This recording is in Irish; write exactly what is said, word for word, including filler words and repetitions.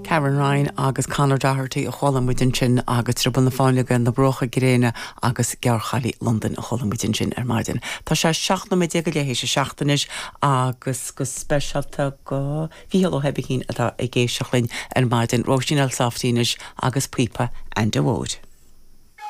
Karen Ryan agus Conor Doherty a cholam within sin agus tribal na fáinlega na brocha gréine agus gearchalí London a cholam within sin ar maidin. Tá sé seachna me déga le hééis seachtanis agus go specialta go fihall ó hebbe hín atá ag géisioachlinn ar maidin Roisin El Saftínis agus Pipa and the Wood.